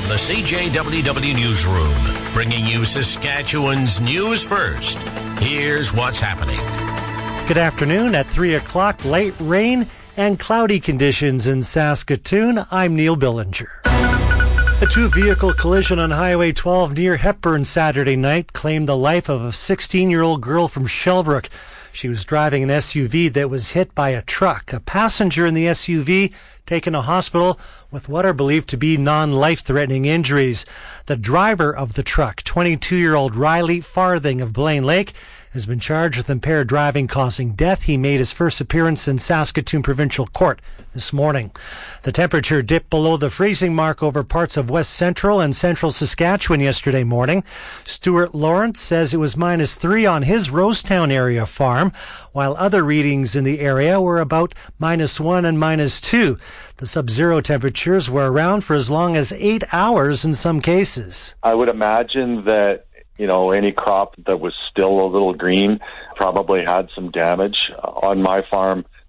the CJWW Newsroom, bringing you Saskatchewan's news first. Here's what's happening. Good afternoon. At 3 o'clock, light rain and cloudy conditions in Saskatoon. I'm Neil Billinger. A two-vehicle collision on Highway 12 near Hepburn Saturday night claimed the life of a 16-year-old girl from Shellbrook. She was driving an SUV that was hit by a truck. A passenger in the SUV taken to hospital with what are believed to be non-life-threatening injuries. The driver of the truck, 22-year-old Riley Farthing of Blaine Lake, has been charged with impaired driving causing death. He made his first appearance in Saskatoon Provincial Court this morning. The temperature dipped below the freezing mark over parts of west central and central Saskatchewan yesterday morning. Stuart Lawrence says it was -3 on his Rosetown area farm, while other readings in the area were about -1 and -2. The sub-zero temperatures were around for as long as 8 hours in some cases. I would imagine that any crop that was still a little green probably had some damage. On my farm,